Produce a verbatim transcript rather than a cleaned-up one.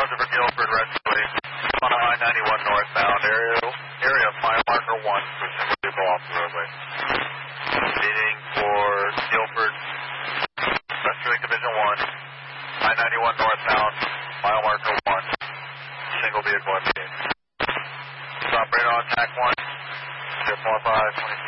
for Guilford, Redsley, on I ninety-one northbound, area, area mile marker one, pushing the vehicle off the roadway. Leading for Guilford, Western Division one, I ninety-one northbound, mile marker one, single vehicle M P. Stop radar on tack one, zero four five, twenty-six.